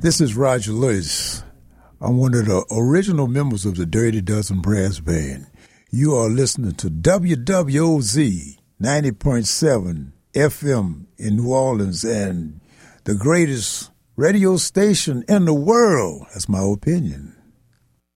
This is Roger Lewis. I'm one of the original members of the Dirty Dozen Brass Band. You are listening to WWOZ 90.7 FM in New Orleans and the greatest radio station in the world. That's my opinion.